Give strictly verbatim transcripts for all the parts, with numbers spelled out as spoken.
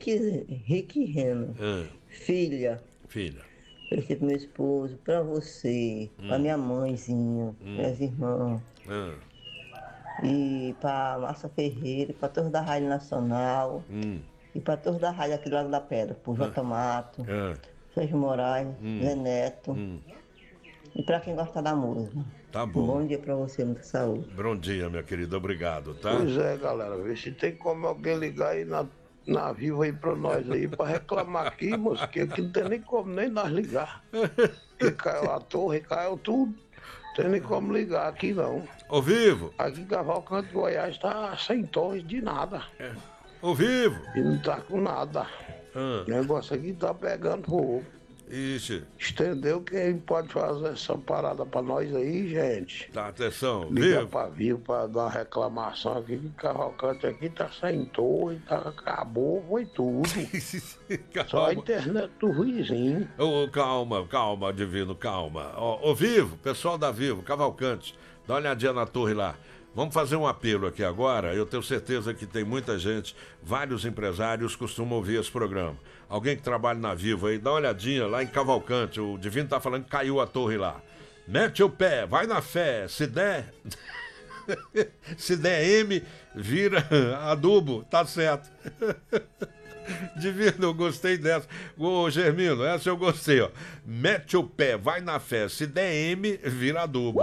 Rick, Rick Reno. Ah, Filha, filha. prefiro pro meu esposo, pra você, pra minha mãezinha, minhas irmãs, Ah, e pra Márcia Ferreira, pra todos da Rádio Nacional, hum, e pra todos da Rádio aqui do Lago da Pedra, pro J Mato, ah, Sérgio Moraes, Hum. Zé Neto, hum. e pra quem gosta da música. Tá Um bom. bom dia pra você, muita saúde. Bom dia, minha querida. Obrigado, tá? Pois é, galera, vê se tem como alguém ligar aí na, na Vivo aí pra nós aí, pra reclamar aqui, moço, que aqui não tem nem como nem nós ligar. Que caiu a torre, caiu tudo. Não tem nem como ligar aqui não. Ao vivo. Aqui em Cavalcante, Goiás, tá sem torres de nada. Ao vivo. E não tá com nada. Ah, O negócio aqui tá pegando fogo. ixi. Entendeu? Quem pode fazer essa parada pra nós aí, gente? Tá, atenção. Ligar Vivo. pra Vivo pra dar uma reclamação aqui, que Cavalcante aqui tá sem torre, tá, acabou, foi tudo. Só a Calma. internet do vizinho. Ô, calma, calma, Divino, calma. Ó, ô, Vivo, pessoal da Vivo, Cavalcante, dá uma olhadinha na torre lá. Vamos fazer um apelo aqui agora. Eu tenho certeza que tem muita gente, vários empresários costumam ouvir esse programa. Alguém que trabalha na Vivo aí, dá uma olhadinha lá em Cavalcante. O Divino tá falando que caiu a torre lá. Mete o pé, vai na fé. Se der. Se der M, vira adubo, tá certo. Divino, eu gostei dessa. Ô, Germino, essa eu gostei, ó. Mete o pé, vai na fé. Se der M, vira adubo.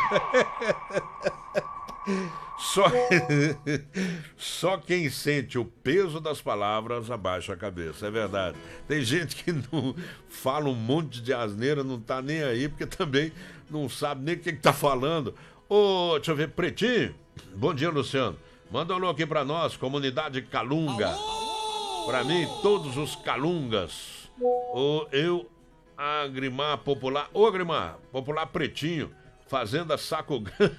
Só, só quem sente o peso das palavras abaixa a cabeça, é verdade. Tem gente que não fala um monte de asneira, não tá nem aí, porque também não sabe nem o que, que tá falando. Ô, deixa eu ver, Pretinho. Bom dia, Luciano. Manda um alô aqui pra nós, comunidade Calunga. Pra mim, todos os Calungas. Ô, eu, Agrimar Popular. Ô, Agrimar, Popular Pretinho. Fazenda Saco Grande.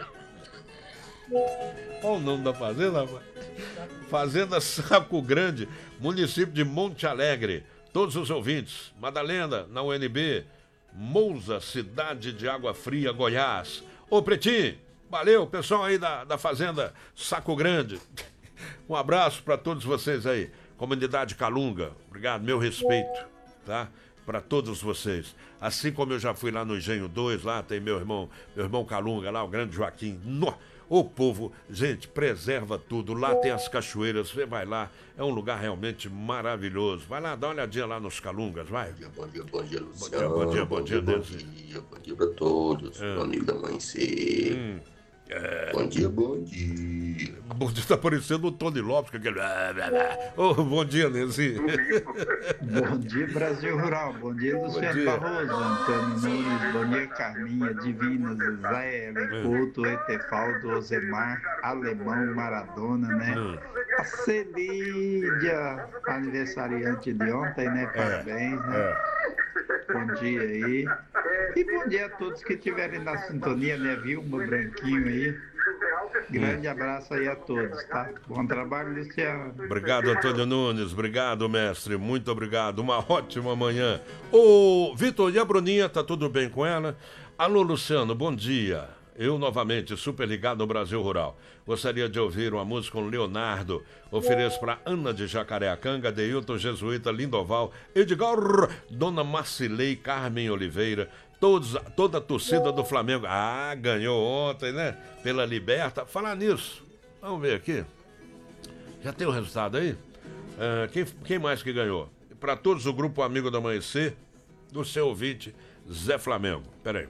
Qual o nome da fazenda, rapaz? Fazenda Saco Grande, município de Monte Alegre. Todos os ouvintes. Madalena, na U N B. Mousa, cidade de Água Fria, Goiás. Ô, Pretinho, valeu, pessoal aí da, da Fazenda Saco Grande. Um abraço para todos vocês aí. Comunidade Calunga, obrigado, meu respeito, tá? Para todos vocês. Assim como eu já fui lá no Engenho dois, lá tem meu irmão, meu irmão Calunga, lá o grande Joaquim. No... O povo, gente, preserva tudo. Lá tem as cachoeiras, você vai lá, é um lugar realmente maravilhoso. Vai lá, dá uma olhadinha lá nos Calungas, vai. Bom dia, bom dia, Bom Luciano. dia, bom dia, bom dia, bom Nancy. dia, bom dia pra todos. É. Meu amigo da Mãe C. Hum, é. Bom dia, bom dia. Bom dia, tá parecendo o Tony Lopes, com aquele... Ô, bom dia, Nenzi. Bom dia, Brasil Rural. Bom dia, Luciano dia. Barroso, Antônio Nunes. Bom dia, Carminha, Divina, Zé, Couto, Etefaldo, Osemar, Alemão, Maradona, né? Hum. A Celídia, aniversariante de ontem, né? Parabéns, né? É. Bom dia aí. E bom dia a todos que estiverem na sintonia, né? Vilma, Branquinho aí. Grande abraço aí a todos, tá? Bom trabalho, Luciano. Obrigado, Antônio Nunes. Obrigado, mestre. Muito obrigado. Uma ótima manhã. Ô, Vitor, e a Bruninha? Tá tudo bem com ela? Alô, Luciano, bom dia. Eu novamente, super ligado no Brasil Rural. Gostaria de ouvir uma música com Leonardo. Ofereço para Ana de Jacareacanga, Deilton Jesuíta, Lindoval, Edgar, Dona Marcilei, Carmen Oliveira, todos, toda a torcida do Flamengo. Ah, ganhou ontem, né? Pela Liberta. Falar nisso, vamos ver aqui. Já tem o resultado aí? Ah, quem, quem mais que ganhou? Para todos o grupo Amigo do Amanhecer, do seu ouvinte, Zé Flamengo. Peraí.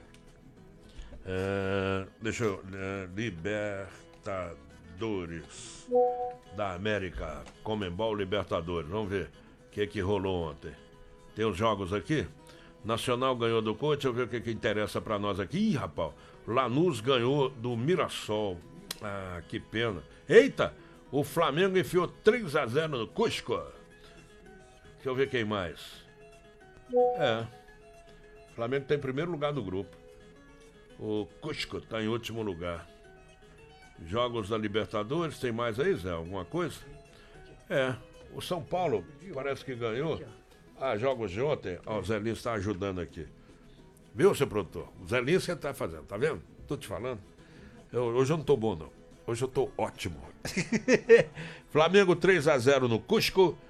Uh, deixa eu. Uh, Libertadores da América. Comembol Libertadores. Vamos ver o que, que rolou ontem. Tem os jogos aqui. Nacional ganhou do Coach. Deixa eu ver o que, que interessa pra nós aqui. Ih, rapaz. Lanús ganhou do Mirassol. Ah, que pena. Eita! O Flamengo enfiou três a zero no Cusco. Deixa eu ver quem mais. É. O Flamengo tá em primeiro lugar no grupo. O Cusco está em último lugar. Jogos da Libertadores, tem mais aí, Zé? Alguma coisa? É, o São Paulo parece que ganhou. Ah, jogos de ontem. Ó, o Zé Lins está ajudando aqui. Viu, seu produtor? O Zé Lins que está fazendo, tá vendo? Tô te falando. Eu, hoje eu não tô bom, não. Hoje eu tô ótimo. Flamengo três a zero no Cusco.